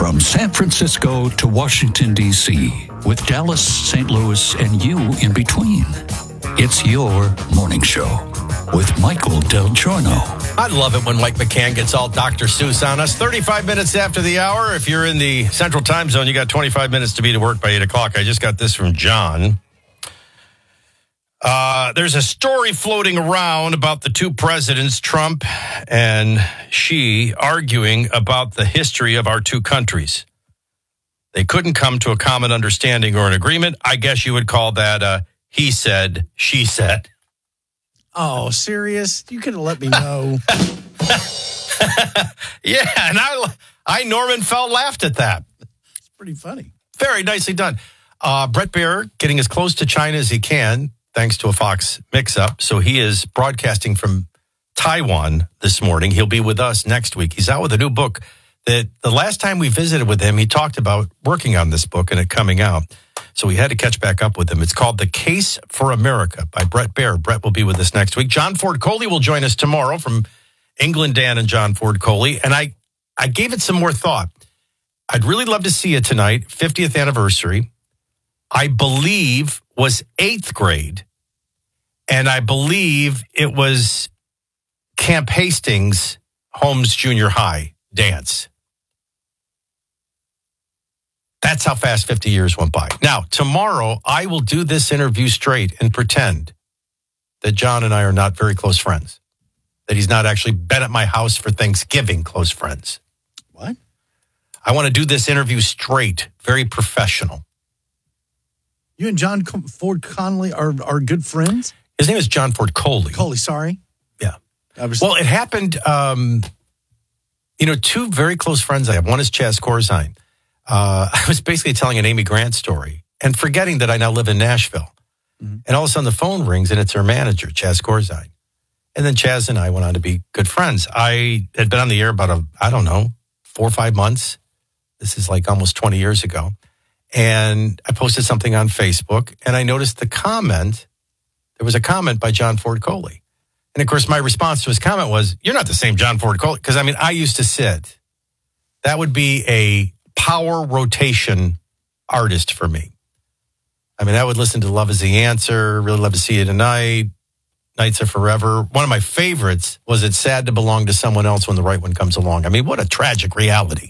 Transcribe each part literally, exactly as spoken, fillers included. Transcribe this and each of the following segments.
From San Francisco to Washington, D C, with Dallas, Saint Louis, and you in between. It's your morning show with Michael Del Giorno. I love it when Mike McCann gets all Doctor Seuss on us. thirty-five minutes after the hour. If you're in the Central Time Zone, you got twenty-five minutes to be to work by eight o'clock. I just got this from John. Uh, there's a story floating around about the two presidents, Trump and Xi, arguing about the history of our two countries. They couldn't come to a common understanding or an agreement. I guess you would call that a he said, she said. Oh, serious? You could have let me know. Yeah, and I, I, Norman Fell, laughed at that. It's pretty funny. Very nicely done. Uh, Bret Baier getting as close to China as he can, thanks to a Fox mix-up. So he is broadcasting from Taiwan this morning. He'll be with us next week. He's out with a new book that the last time we visited with him, he talked about working on this book and it coming out. So we had to catch back up with him. It's called The Case for America by Bret Baier. Bret will be with us next week. John Ford Coley will join us tomorrow from England, Dan and John Ford Coley. And I, I gave it some more thought. I'd really love to see you tonight, fiftieth anniversary. I believe was eighth grade. And I believe it was Camp Hastings, Holmes Junior High dance. That's how fast fifty years went by. Now, tomorrow, I will do this interview straight and pretend that John and I are not very close friends. That he's not actually been at my house for Thanksgiving, close friends. What? I want to do this interview straight, very professional. You and John Ford Connolly are, are good friends? His name is John Ford Coley. Coley, sorry. Yeah. I was... Well, it happened, um, you know, two very close friends I have. One is Chaz Corzine. Uh, I was basically telling an Amy Grant story and forgetting that I now live in Nashville. Mm-hmm. And all of a sudden the phone rings and it's her manager, Chaz Corzine. And then Chaz and I went on to be good friends. I had been on the air about, a, I don't know, four or five months. This is like almost twenty years ago. And I posted something on Facebook and I noticed the comment. There was a comment by John Ford Coley. And of course, my response to his comment was, you're not the same John Ford Coley. Because I mean, I used to sit. That would be a power rotation artist for me. I mean, I would listen to Love Is the Answer, Really Love to See You Tonight, Nights Are Forever. One of my favorites was It's Sad to Belong to Someone Else When the Right One Comes Along. I mean, what a tragic reality.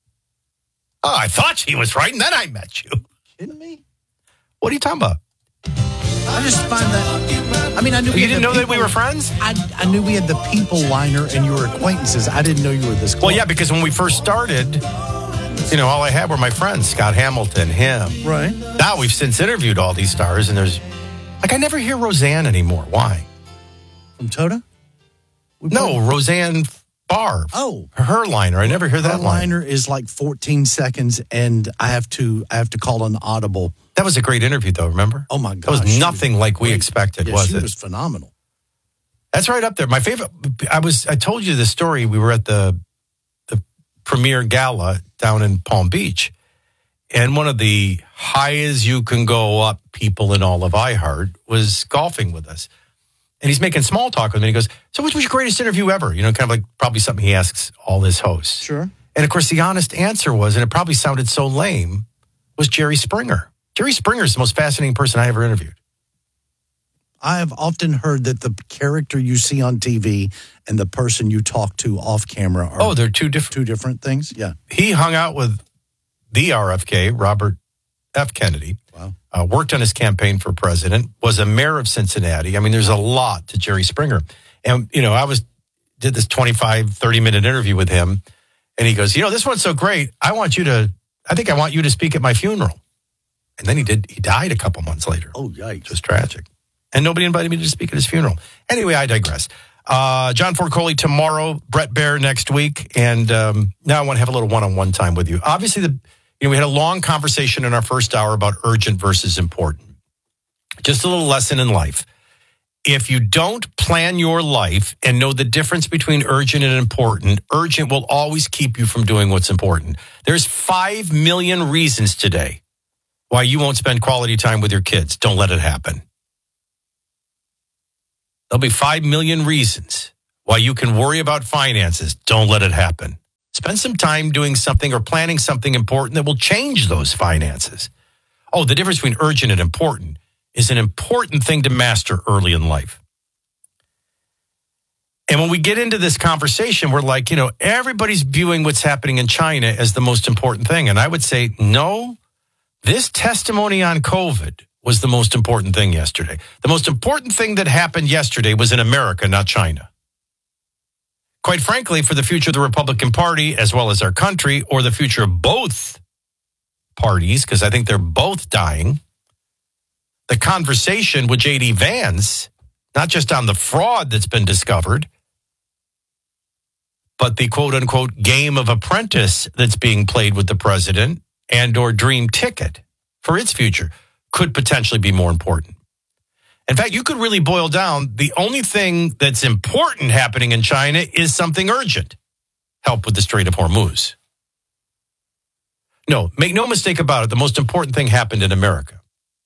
Oh, I thought she was right, and then I met you. Kidding me? What are you talking about? I just find that, I mean, I knew... You didn't know people, that we were friends? I, I knew we had the people liner and you were acquaintances. I didn't know you were this close. Well, yeah, because when we first started... You know, all I had were my friends, Scott Hamilton, him. Right. Now we've since interviewed all these stars, and there's, like, I never hear Roseanne anymore. Why? From Toda? We no, played... Roseanne Barr. Oh. Her liner. I never hear that Her line. liner is like fourteen seconds, and I have to I have to call an audible. That was a great interview, though, remember? Oh, my gosh. That was nothing was like we great. expected, yeah, was she it? It was phenomenal. That's right up there. My favorite, I was, I told you the story. We were at the premiere gala down in Palm Beach. And one of the high as you can go up people in all of iHeart was golfing with us. And he's making small talk with me. He goes, so what was your greatest interview ever? You know, kind of like probably something he asks all his hosts. Sure. And of course, the honest answer was, and it probably sounded so lame, was Jerry Springer. Jerry Springer is the most fascinating person I ever interviewed. I have often heard that the character you see on T V and the person you talk to off camera are oh, they're two different two different things. Yeah, he hung out with the R F K, Robert F. Kennedy. Wow, uh, worked on his campaign for president. Was a mayor of Cincinnati. I mean, there's a lot to Jerry Springer. And you know, I was did this twenty-five, thirty minute interview with him, and he goes, you know, this one's so great. I want you to. I think I want you to speak at my funeral. And then he did. He died a couple months later. Oh, yikes! It was tragic. And nobody invited me to speak at his funeral. Anyway, I digress. Uh, John Ford Coley tomorrow, Bret Baier next week. And um, now I want to have a little one-on-one time with you. Obviously, the you know, we had a long conversation in our first hour about urgent versus important. Just a little lesson in life. If you don't plan your life and know the difference between urgent and important, urgent will always keep you from doing what's important. There's five million reasons today why you won't spend quality time with your kids. Don't let it happen. There'll be five million reasons why you can worry about finances. Don't let it happen. Spend some time doing something or planning something important that will change those finances. Oh, the difference between urgent and important is an important thing to master early in life. And when we get into this conversation, we're like, you know, everybody's viewing what's happening in China as the most important thing. And I would say, no, this testimony on COVID was the most important thing yesterday. The most important thing that happened yesterday was in America, not China. Quite frankly, for the future of the Republican Party, as well as our country, or the future of both parties, because I think they're both dying, the conversation with J D Vance, not just on the fraud that's been discovered, but the quote-unquote game of apprentice that's being played with the president and or dream ticket for its future could potentially be more important. In fact, you could really boil down the only thing that's important happening in China is something urgent. Help with the Strait of Hormuz. No, make no mistake about it. The most important thing happened in America.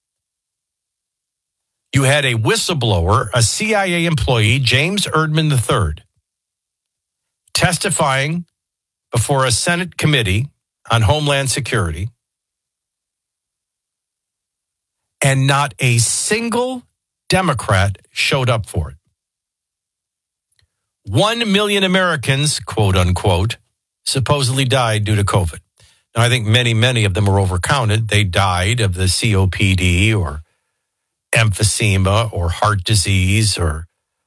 You had a whistleblower, a C I A employee, James Erdman the third, testifying before a Senate committee on Homeland Security, and not a single Democrat showed up for it. One million Americans, quote unquote, supposedly died due to COVID. Now, I think many, many of them were overcounted. They died of the C O P D or emphysema or heart disease or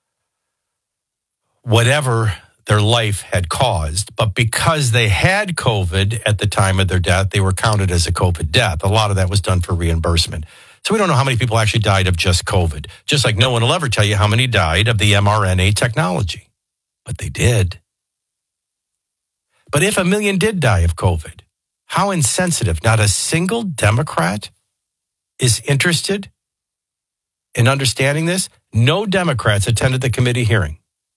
whatever their life had caused. But because they had COVID at the time of their death, they were counted as a COVID death. A lot of that was done for reimbursement. So we don't know how many people actually died of just COVID. Just like no one will ever tell you how many died of the mRNA technology. But they did. But if a million did die of COVID, how insensitive. Not a single Democrat is interested in understanding this. No Democrats attended the committee hearing.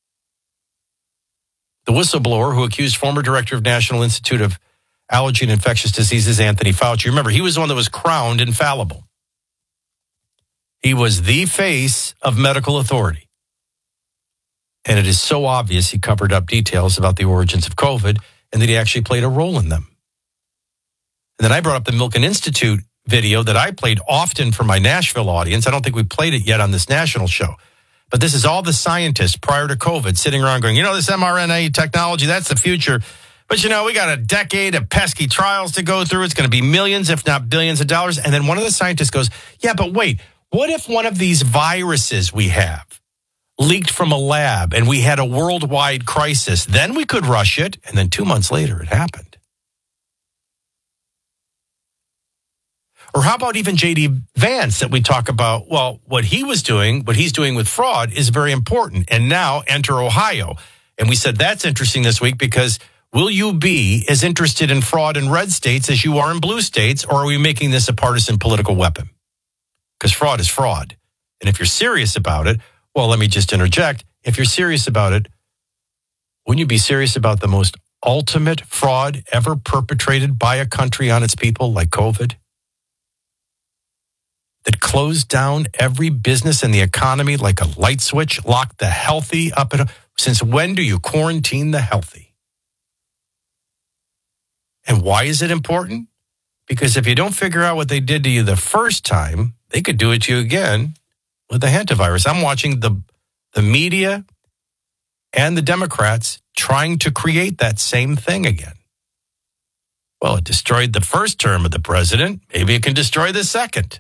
The whistleblower who accused former director of National Institute of Allergy and Infectious Diseases, Anthony Fauci. Remember, he was the one that was crowned infallible. He was the face of medical authority. And it is so obvious he covered up details about the origins of COVID and that he actually played a role in them. And then I brought up the Milken Institute video that I played often for my Nashville audience. I don't think we played it yet on this national show. But this is all the scientists prior to COVID sitting around going, you know, this mRNA technology, that's the future. But, you know, we got a decade of pesky trials to go through. It's going to be millions, if not billions of dollars. And then one of the scientists goes, yeah, but wait, what if one of these viruses we have leaked from a lab and we had a worldwide crisis? Then we could rush it. And then two months later, it happened. Or how about even J D Vance that we talk about? Well, what he was doing, what he's doing with fraud is very important. And now enter Ohio. And we said that's interesting this week because will you be as interested in fraud in red states as you are in blue states? Or are we making this a partisan political weapon? Because fraud is fraud. And if you're serious about it, well, let me just interject. If you're serious about it, wouldn't you be serious about the most ultimate fraud ever perpetrated by a country on its people like COVID? That closed down every business in the economy like a light switch, locked the healthy up. And since when do you quarantine the healthy? And why is it important? Because if you don't figure out what they did to you the first time, they could do it to you again with the hantavirus. I'm watching the, the media and the Democrats trying to create that same thing again. Well, it destroyed the first term of the president. Maybe it can destroy the second.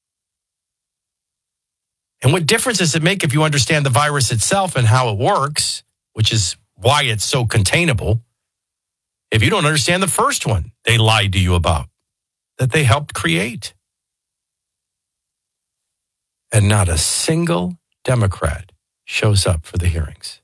And what difference does it make if you understand the virus itself and how it works, which is why it's so containable, if you don't understand the first one they lied to you about, that they helped create? And not a single Democrat shows up for the hearings.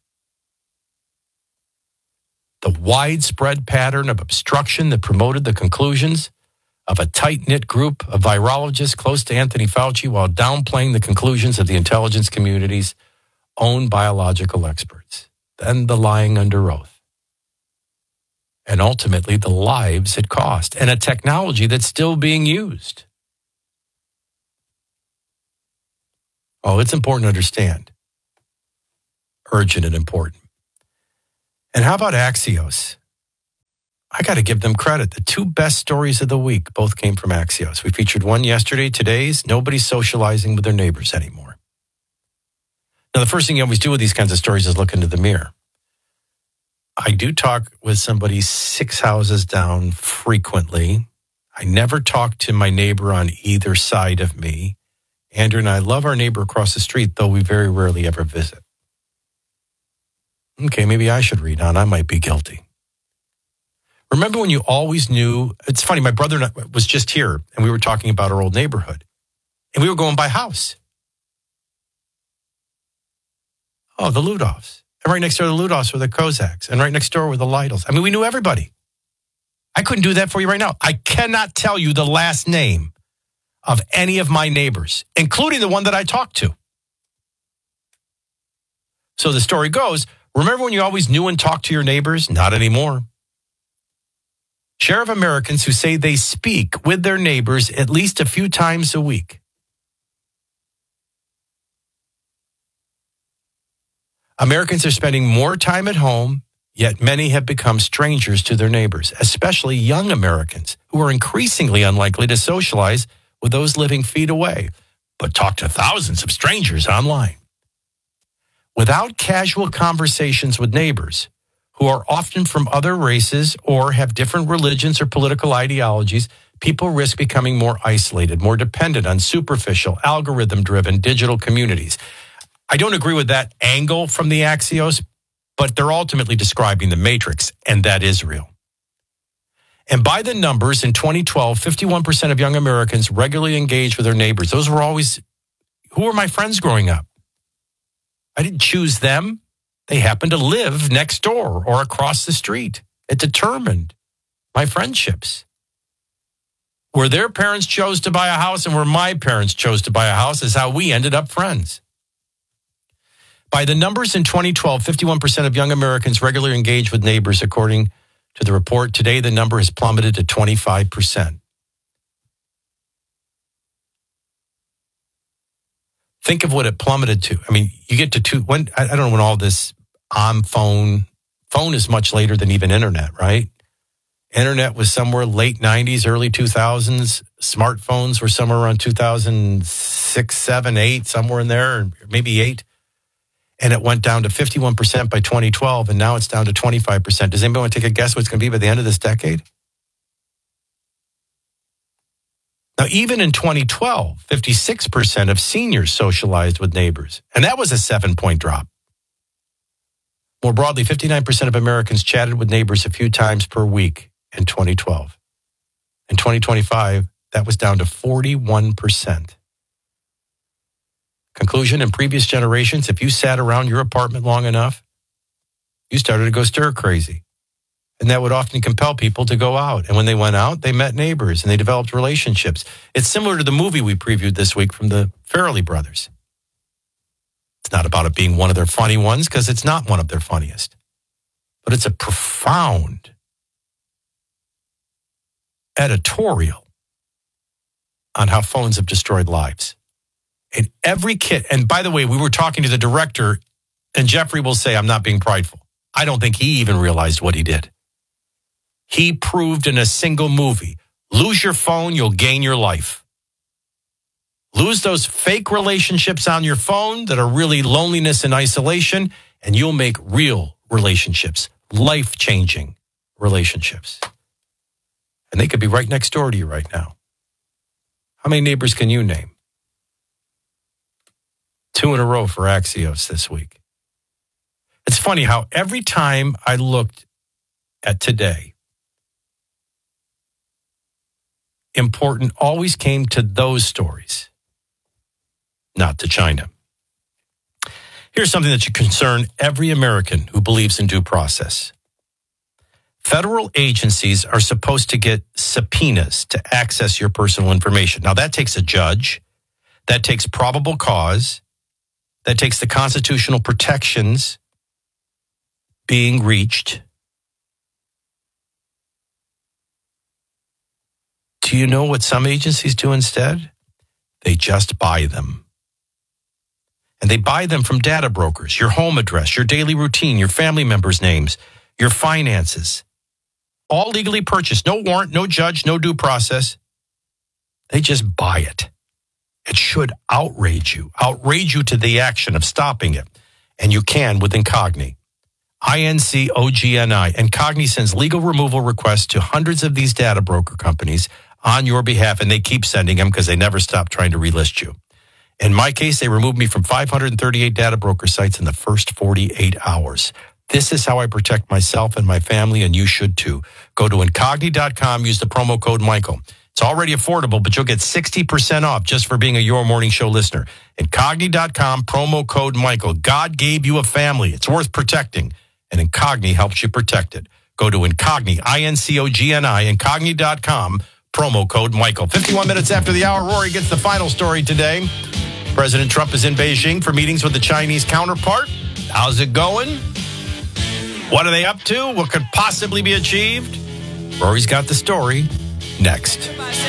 The widespread pattern of obstruction that promoted the conclusions of a tight-knit group of virologists close to Anthony Fauci while downplaying the conclusions of the intelligence community's own biological experts. Then the lying under oath. And ultimately, the lives it cost and a technology that's still being used. Oh, it's important to understand. Urgent and important. And how about Axios? I got to give them credit. The two best stories of the week both came from Axios. We featured one yesterday. Today's nobody's socializing with their neighbors anymore. Now, the first thing you always do with these kinds of stories is look into the mirror. I do talk with somebody six houses down frequently. I never talk to my neighbor on either side of me. Andrew and I love our neighbor across the street, though we very rarely ever visit. Okay, maybe I should read on. I might be guilty. Remember when you always knew, it's funny, my brother was just here, and we were talking about our old neighborhood, and we were going by house. Oh, the Ludolfs. And right next door to the Ludolfs were the Kozaks, and right next door were the Lidls. I mean, we knew everybody. I couldn't do that for you right now. I cannot tell you the last name of any of my neighbors, including the one that I talked to. So the story goes, remember when you always knew and talked to your neighbors? Not anymore. Share of Americans who say they speak with their neighbors at least a few times a week. Americans are spending more time at home, yet many have become strangers to their neighbors, especially young Americans who are increasingly unlikely to socialize with those living feet away, but talk to thousands of strangers online. Without casual conversations with neighbors, who are often from other races or have different religions or political ideologies, people risk becoming more isolated, more dependent on superficial, algorithm-driven digital communities. I don't agree with that angle from the Axios, but they're ultimately describing the matrix, and that is real. And by the numbers, in twenty twelve, fifty-one percent of young Americans regularly engaged with their neighbors. Those were always, who were my friends growing up? I didn't choose them. They happened to live next door or across the street. It determined my friendships. Where their parents chose to buy a house and where my parents chose to buy a house is how we ended up friends. By the numbers in twenty twelve, fifty-one percent of young Americans regularly engage with neighbors, according to the report. Today, the number has plummeted to twenty-five percent. Think of what it plummeted to. I mean, you get to two, when, I don't know when all this on phone, phone is much later than even internet, right? Internet was somewhere late nineties, early two thousands. Smartphones were somewhere around two thousand six, seven, eight, somewhere in there, maybe eight. And it went down to fifty-one percent by twenty twelve, and now it's down to twenty-five percent. Does anybody want to take a guess what it's going to be by the end of this decade? Now, even in twenty twelve, fifty-six percent of seniors socialized with neighbors, and that was a seven-point drop. More broadly, fifty-nine percent of Americans chatted with neighbors a few times per week in twenty twelve. In twenty twenty-five, that was down to forty-one percent. Conclusion, in previous generations, if you sat around your apartment long enough, you started to go stir crazy. And that would often compel people to go out. And when they went out, they met neighbors and they developed relationships. It's similar to the movie we previewed this week from the Farrelly brothers. It's not about it being one of their funny ones, because it's not one of their funniest. But it's a profound editorial on how phones have destroyed lives. And every kid, and by the way, we were talking to the director, and Jeffrey will say, I'm not being prideful. I don't think he even realized what he did. He proved in a single movie, lose your phone, you'll gain your life. Lose those fake relationships on your phone that are really loneliness and isolation, and you'll make real relationships, life-changing relationships. And they could be right next door to you right now. How many neighbors can you name? Two in a row for Axios this week. It's funny how every time I looked at today, important always came to those stories, not to China. Here's something that should concern every American who believes in due process. Federal agencies are supposed to get subpoenas to access your personal information. Now, that takes a judge. That takes probable cause. That takes the constitutional protections being reached. Do you know what some agencies do instead? They just buy them. And they buy them from data brokers, your home address, your daily routine, your family members' names, your finances. all legally purchased. No warrant, no judge, no due process. They just buy it. It should outrage you, outrage you to the action of stopping it. And you can with Incogni. I N C O G N I. Incogni sends legal removal requests to hundreds of these data broker companies on your behalf, and they keep sending them because they never stop trying to relist you. In my case, they removed me from five hundred thirty-eight data broker sites in the first forty-eight hours. This is how I protect myself and my family, and you should too. Go to Incogni dot com, use the promo code Michael. It's already affordable, but you'll get sixty percent off just for being a Your Morning Show listener. Incogni dot com, promo code Michael. God gave you a family. It's worth protecting, and Incogni helps you protect it. Go to Incogni, I N C O G N I, Incogni dot com, promo code Michael. fifty-one minutes after the hour, Rory gets the final story today. President Trump is in Beijing for meetings with the Chinese counterpart. How's it going? What are they up to? What could possibly be achieved? Rory's got the story next.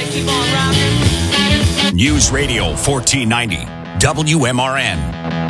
News Radio fourteen ninety, W M R N.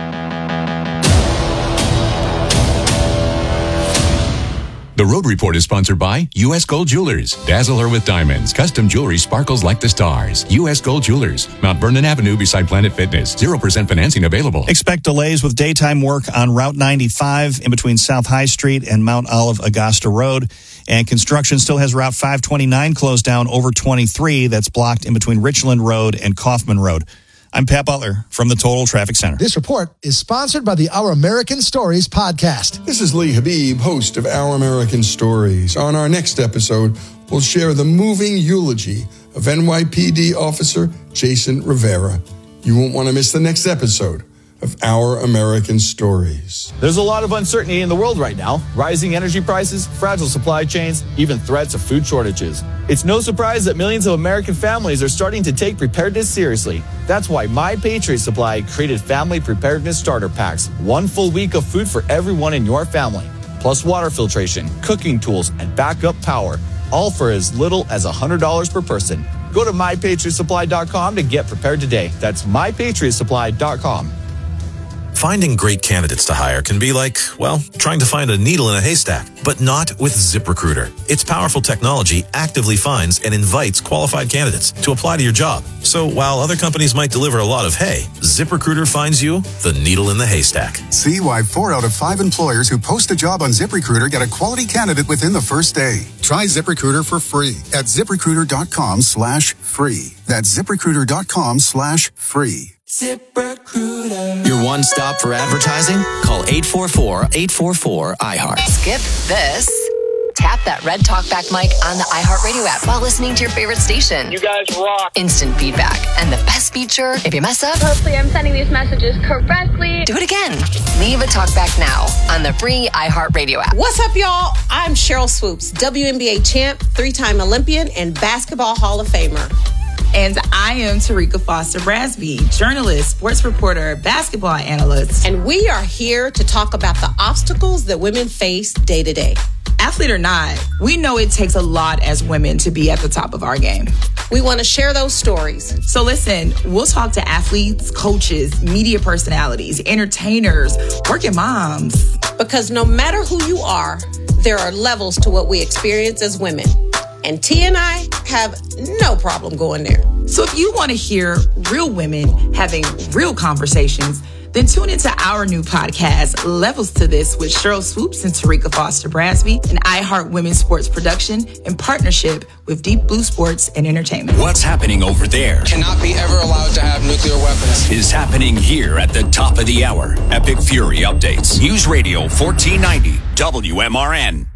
The Road Report is sponsored by U S Gold Jewelers. Dazzle her with diamonds. Custom jewelry sparkles like the stars. U S Gold Jewelers. Mount Vernon Avenue beside Planet Fitness. zero percent financing available. Expect delays with daytime work on Route ninety-five in between South High Street and Mount Olive Augusta Road. And construction still has Route five twenty-nine closed down over twenty-three. That's blocked in between Richland Road and Kaufman Road. I'm Pat Butler from the Total Traffic Center. This report is sponsored by the Our American Stories podcast. This is Lee Habib, host of Our American Stories. On our next episode, we'll share the moving eulogy of N Y P D officer Jason Rivera. You won't want to miss the next episode of Our American Stories. There's a lot of uncertainty in the world right now. Rising energy prices, fragile supply chains, even threats of food shortages. It's no surprise that millions of American families are starting to take preparedness seriously. That's why My Patriot Supply created Family Preparedness Starter Packs. One full week of food for everyone in your family. Plus water filtration, cooking tools, and backup power. All for as little as one hundred dollars per person. Go to my patriot supply dot com to get prepared today. That's my patriot supply dot com. Finding great candidates to hire can be like, well, trying to find a needle in a haystack, but not with ZipRecruiter. Its powerful technology actively finds and invites qualified candidates to apply to your job. So while other companies might deliver a lot of hay, ZipRecruiter finds you the needle in the haystack. See why four out of five employers who post a job on ZipRecruiter get a quality candidate within the first day. Try ZipRecruiter for free at ZipRecruiter.com slash free. That's ZipRecruiter.com slash free. ZipRecruiter. Your one stop for advertising? Call eight four four, eight four four, I heart. Skip this. Tap that red talkback mic on the iHeartRadio app while listening to your favorite station. You guys rock. Instant feedback. And the best feature, if you mess up, hopefully I'm sending these messages correctly. Do it again. Leave a talkback now on the free iHeartRadio app. What's up, y'all? I'm Cheryl Swoops, W N B A champ, three-time Olympian, and Basketball Hall of Famer. And I am Tarika Foster Brasby, journalist, sports reporter, basketball analyst. And we are here to talk about the obstacles that women face day to day. Athlete or not, we know it takes a lot as women to be at the top of our game. We want to share those stories. So listen, we'll talk to athletes, coaches, media personalities, entertainers, working moms. Because no matter who you are, there are levels to what we experience as women. And T and I have no problem going there. So if you want to hear real women having real conversations, then tune into our new podcast, Levels to This, with Cheryl Swoops and Tarika Foster Brasby, an iHeart Women's Sports production in partnership with Deep Blue Sports and Entertainment. What's happening over there cannot be ever allowed to have nuclear weapons. Is happening here at the top of the hour. Epic Fury updates. News Radio fourteen ninety, W M R N.